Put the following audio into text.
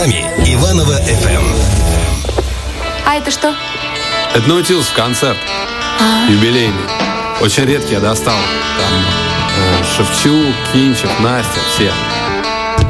вами Иваново ФМ. А это что? Это Наутилус концерт. Юбилейный. Очень редкий я достал. Там Шевчук, Кинчев, Настя, все.